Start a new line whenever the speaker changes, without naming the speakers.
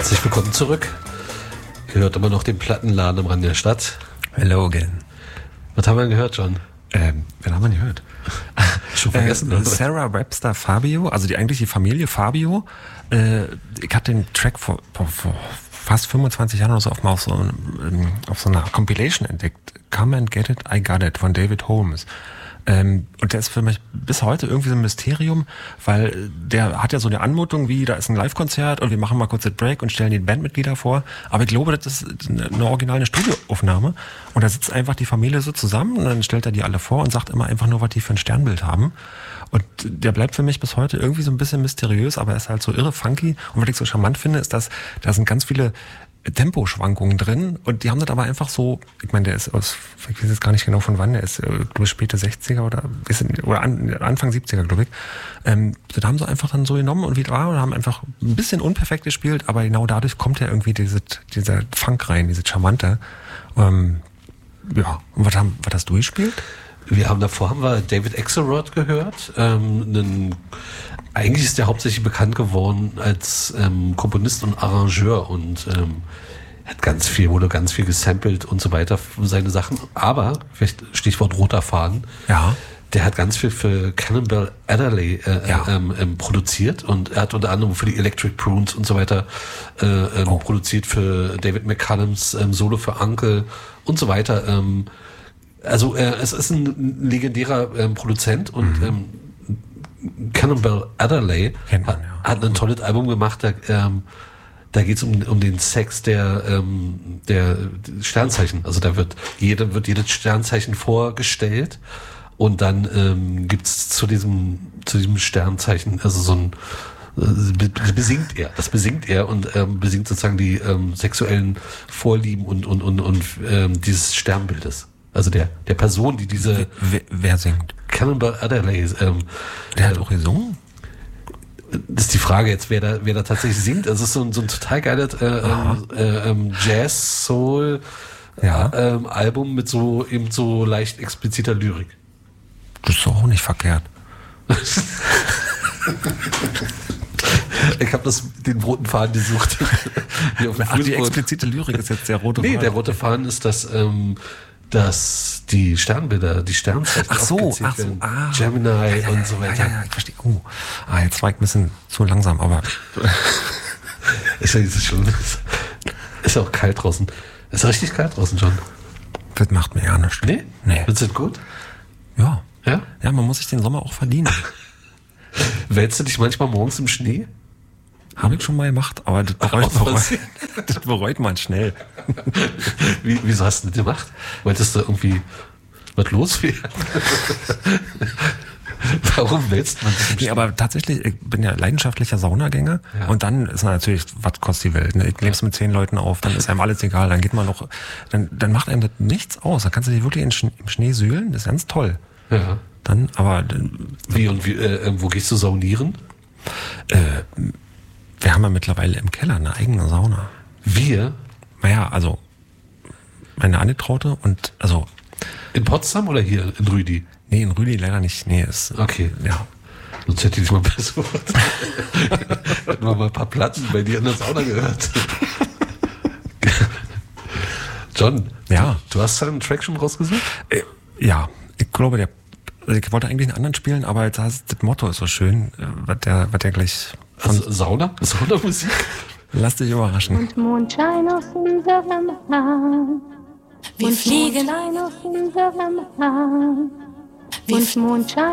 Herzlich willkommen zurück. Ihr hört immer noch den Plattenladen am Rand der Stadt.
Hello again.
Was haben wir denn gehört, John?
Wen haben wir denn gehört?
Schon vergessen.
Sarah Webster Fabio, also die eigentliche Familie Fabio. Ich hatte den Track vor fast 25 Jahren oder so auf so einer Compilation entdeckt. Come and Get It, I Got It von David Holmes. Und der ist für mich bis heute irgendwie so ein Mysterium, weil der hat ja so eine Anmutung wie, da ist ein Live-Konzert und wir machen mal kurz den Break und stellen die Bandmitglieder vor. Aber ich glaube, das ist eine originale Studioaufnahme. Und da sitzt einfach die Familie so zusammen und dann stellt er die alle vor und sagt immer einfach nur, was die für ein Sternbild haben. Und der bleibt für mich bis heute irgendwie so ein bisschen mysteriös, aber er ist halt so irre funky. Und was ich so charmant finde, ist, dass da sind ganz viele Temposchwankungen drin und die haben das aber einfach so, ich meine, der ist aus, ich weiß jetzt gar nicht genau von wann, der ist glaube ich späte 60er oder Anfang 70er, glaube ich. Das haben sie einfach dann so genommen und wieder und haben einfach ein bisschen unperfekt gespielt, aber genau dadurch kommt ja irgendwie dieser Funk rein, diese Charmante. Ja, und was hast du gespielt?
Davor haben wir David Axelrod gehört. Eigentlich ist der hauptsächlich bekannt geworden als Komponist und Arrangeur und wurde ganz viel gesampelt und so weiter, seine Sachen. Aber, vielleicht Stichwort roter Faden,
ja.
Der hat ganz viel für Cannonball Adderley produziert und er hat unter anderem für die Electric Prunes und so weiter produziert, für David McCallums Solo für Uncle und so weiter. Also es ist ein legendärer Produzent und Cannonball Adderley hat ein tolles Album gemacht, da geht es um den Sex der Sternzeichen. Also da wird jedes Sternzeichen vorgestellt und dann gibt's zu diesem Sternzeichen also so ein das besingt er und besingt sozusagen die sexuellen Vorlieben und dieses Sternbildes. Also der Person, die diese...
Wer singt?
Cannonball Adderley.
Der hat auch gesungen?
Das ist die Frage jetzt, wer da tatsächlich singt. Also es ist so ein total geiles Jazz-Soul-Album mit so leicht expliziter Lyrik.
Das ist doch auch nicht verkehrt.
Ich habe den roten Faden gesucht.
Die explizite Lyrik ist jetzt der rote Faden.
Nee, der rote Faden ist, dass die Sternbilder, die Sternzeichen aufgezählt werden. Gemini und so weiter.
Ja, ich verstehe. Jetzt war ich ein bisschen zu langsam, aber...
Ist ja nicht so schlimm. Ist ja auch kalt draußen. Ist ja richtig kalt draußen, John.
Das macht mir ja nichts.
Nee? Findest du das gut?
Ja.
Ja?
Ja, man muss sich den Sommer auch verdienen.
Wälzt du dich manchmal morgens im Schnee?
Habe ich schon mal gemacht, aber das bereut man schnell.
Wieso hast du das gemacht? Wolltest du irgendwie was loswerden? Warum wälzt man sich?
Nee, aber tatsächlich, ich bin ja leidenschaftlicher Saunagänger und dann ist natürlich, was kostet die Welt? Ne? Ich nehme es mit 10 Leuten auf, dann ist einem alles egal, dann geht man noch, dann macht einem das nichts aus. Dann kannst du dich wirklich im Schnee sühlen, das ist ganz toll.
Ja. Wo gehst du saunieren?
Wir haben ja mittlerweile im Keller eine eigene Sauna.
Wir?
Naja, also meine Angetraute und also...
In Potsdam oder hier in Rüdi?
Nee, in Rüdi leider nicht. Nee, ist...
Okay.
Ja.
Sonst hätte ich mal besucht. Hätten wir mal ein paar Platten bei dir in der Sauna gehört. John,
ja.
Du hast einen Track schon rausgesucht?
Ja, ich glaube, ich wollte eigentlich einen anderen spielen, aber jetzt das Motto ist so schön, was der gleich...
Also Sauna? Saunamusik?
Lass dich überraschen.
Und Mondschein auf unserem Hahn. Wir fliegen auf unserem Hahn. Und Mondschein